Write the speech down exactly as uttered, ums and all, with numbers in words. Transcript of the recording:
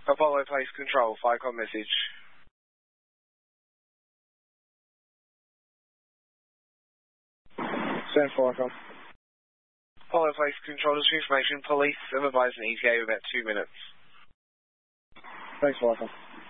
Apollo Place Control, FICOM message. Send FICOM. Apollo Place Control, just for information, police have advised an E T A of about two minutes. Thanks, FICOM.